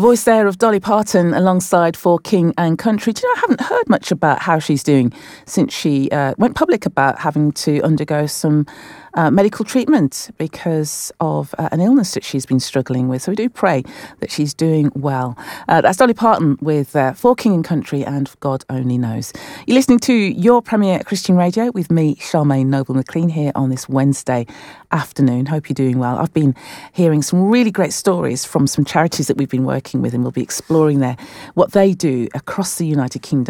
voice there of Dolly Parton alongside For King and Country. Do you know, I haven't heard much about how she's doing since she went public about having to undergo some medical treatment because of an illness that she's been struggling with. So we do pray that she's doing well. That's Dolly Parton with For King and Country and God Only Knows. You're listening to Your Premier Christian Radio with me, Charmaine Noble-McLean, here on this Wednesday afternoon. Hope you're doing well. I've been hearing some really great stories from some charities that we've been working with, and we'll be exploring what they do across the United Kingdom